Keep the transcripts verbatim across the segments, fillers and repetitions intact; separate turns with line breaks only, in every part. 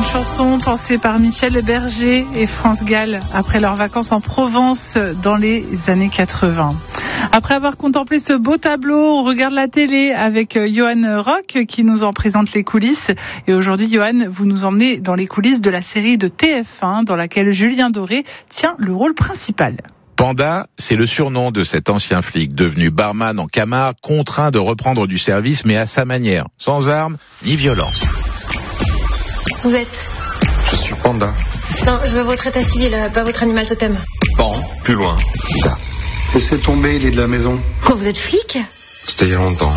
chanson pensée par Michel Berger et France Gall après leurs vacances en Provence dans les années quatre-vingts. Après avoir contemplé ce beau tableau, on regarde la télé avec Johan Rock qui nous en présente les coulisses. Et aujourd'hui, Johan, vous nous emmenez dans les coulisses de la série de T F un dans laquelle Julien Doré tient le rôle principal.
Panda, c'est le surnom de cet ancien flic devenu barman en Camargue, contraint de reprendre du service mais à sa manière, sans armes ni violence.
Vous êtes ?
Je suis Panda.
Non, je veux votre état civil, pas votre animal totem.
Pan, plus loin. Ça.
Laissez tomber, il est de la maison.
Quoi, vous êtes flic ?
C'était il y a longtemps.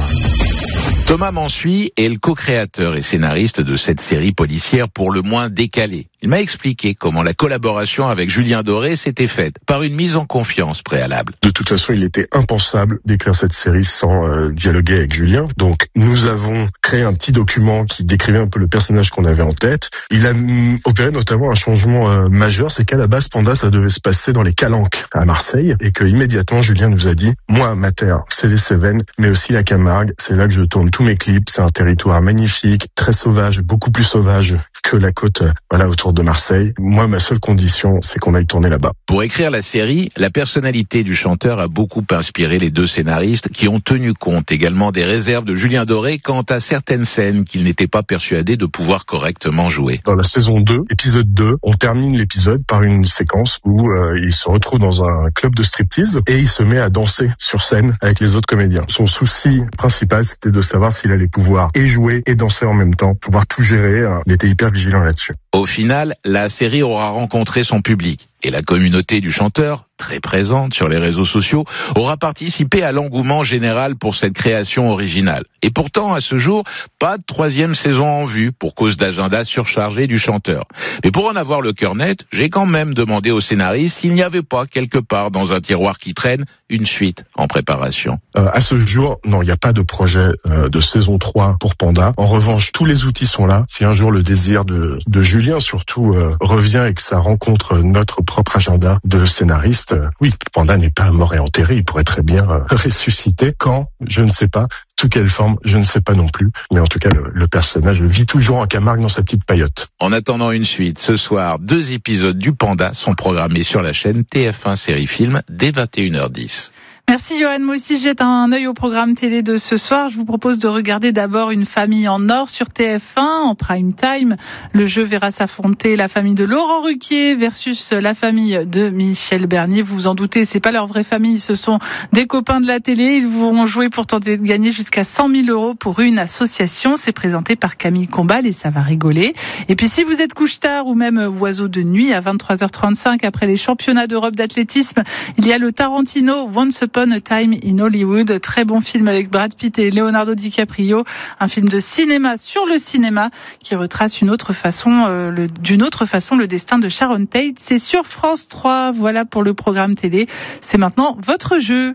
Thomas Mansuy est le co-créateur et scénariste de cette série policière pour le moins décalée. Il m'a expliqué comment la collaboration avec Julien Doré s'était faite, par une mise en confiance préalable.
De toute façon, il était impensable d'écrire cette série sans euh, dialoguer avec Julien. Donc, nous avons créé un petit document qui décrivait un peu le personnage qu'on avait en tête. Il a mm, opéré notamment un changement euh, majeur, c'est qu'à la base, Panda, ça devait se passer dans les Calanques à Marseille, et que immédiatement, Julien nous a dit, moi, ma terre, c'est les Cévennes, mais aussi la Camargue. C'est là que je tourne tous mes clips. C'est un territoire magnifique, très sauvage, beaucoup plus sauvage que la côte, euh, voilà, autour de Marseille. Moi, ma seule condition, c'est qu'on aille tourner là-bas.
Pour écrire la série, la personnalité du chanteur a beaucoup inspiré les deux scénaristes qui ont tenu compte également des réserves de Julien Doré quant à certaines scènes qu'il n'était pas persuadé de pouvoir correctement jouer.
Dans la saison deux, épisode deux, on termine l'épisode par une séquence où euh, il se retrouve dans un club de striptease et il se met à danser sur scène avec les autres comédiens. Son souci principal, c'était de savoir s'il allait pouvoir et jouer et danser en même temps, pouvoir tout gérer. Il était hyper vigilant là-dessus.
Au final, la série aura rencontré son public et la communauté du chanteur, très présente sur les réseaux sociaux, aura participé à l'engouement général pour cette création originale. Et pourtant, à ce jour, pas de troisième saison en vue pour cause d'agenda surchargé du chanteur. Mais pour en avoir le cœur net, j'ai quand même demandé au scénariste s'il n'y avait pas quelque part dans un tiroir qui traîne une suite en préparation.
Euh, à ce jour, non, il n'y a pas de projet euh, de saison trois pour Panda. En revanche, tous les outils sont là. Si un jour le désir de, de Julien surtout euh, revient et que ça rencontre notre propre agenda de scénariste, euh, oui, Panda n'est pas mort et enterré. Il pourrait très bien euh, ressusciter. Quand ? Je ne sais pas. Sous quelle forme ? Je ne sais pas non plus. Mais en tout cas, le, le personnage vit toujours en Camargue dans sa petite paillote.
En attendant une suite, ce soir, deux épisodes du Panda sont programmés sur la chaîne T F un Série Film dès vingt et une heures dix.
Merci Johan, moi aussi je jette un œil au programme télé de ce soir. Je vous propose de regarder d'abord Une famille en or sur T F un en prime time. Le jeu verra s'affronter la famille de Laurent Ruquier versus la famille de Michel Bernier. Vous vous en doutez, c'est pas leur vraie famille, ce sont des copains de la télé. Ils vont jouer pour tenter de gagner jusqu'à cent mille euros pour une association. C'est présenté par Camille Combal et ça va rigoler. Et puis si vous êtes couche-tard ou même oiseau de nuit, à vingt-trois heures trente-cinq après les championnats d'Europe d'athlétisme, il y a le Tarantino Once Upon a Time in Hollywood, très bon film avec Brad Pitt et Leonardo DiCaprio, un film de cinéma sur le cinéma qui retrace une autre façon, euh, le, d'une autre façon le destin de Sharon Tate. C'est sur France trois, voilà pour le programme télé. C'est maintenant votre jeu.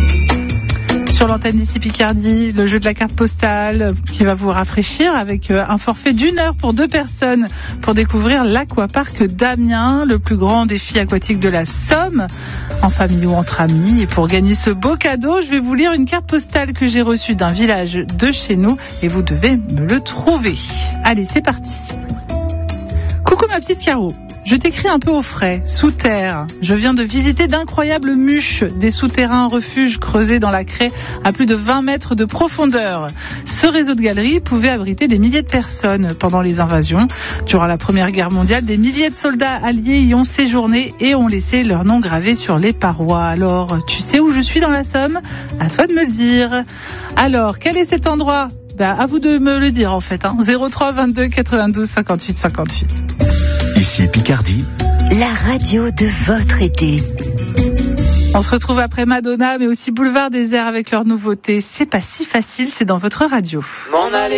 Sur l'antenne d'ici Picardie, le jeu de la carte postale qui va vous rafraîchir avec un forfait d'une heure pour deux personnes pour découvrir l'aquapark d'Amiens, le plus grand défi aquatique de la Somme, en famille ou entre amis. Et pour gagner ce beau cadeau, je vais vous lire une carte postale que j'ai reçue d'un village de chez nous et vous devez me le trouver. Allez, c'est parti. Coucou ma petite Caro. Je t'écris un peu au frais, sous terre. Je viens de visiter d'incroyables muches, des souterrains refuges creusés dans la craie à plus de vingt mètres de profondeur. Ce réseau de galeries pouvait abriter des milliers de personnes pendant les invasions. Durant la Première Guerre mondiale, des milliers de soldats alliés y ont séjourné et ont laissé leur nom gravé sur les parois. Alors, tu sais où je suis dans la Somme ? À toi de me le dire. Alors, quel est cet endroit ? Ben, à vous de me le dire en fait. Hein. zéro trois vingt-deux quatre-vingt-douze cinquante-huit cinquante-huit.
Ici Picardie,
la radio de votre été.
On se retrouve après Madonna, mais aussi Boulevard Désert avec leurs nouveautés. C'est pas si facile, c'est dans votre radio. M'en aller.